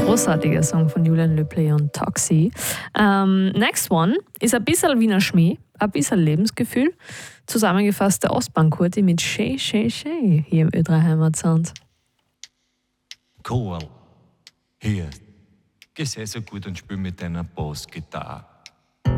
Großartiger Song von Julian Löble und Toxi. Next one ist ein bisschen Wiener Schmäh, ein bisschen Lebensgefühl. Zusammengefasst der Ostbahn-Kurti mit Shay, Shay, Shay hier im Ö3 Heimatsound. Cool. Hier, geh sehr so gut und spiel mit deiner Bassgitarre.